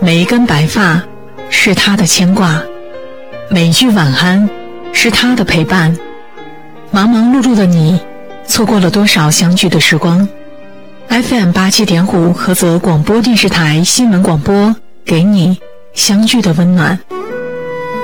每一根白发是他的牵挂，每一句晚安是他的陪伴。忙忙碌碌的你，错过了多少相聚的时光。 FM 87.5菏泽广播电视台新闻广播，给你相聚的温暖。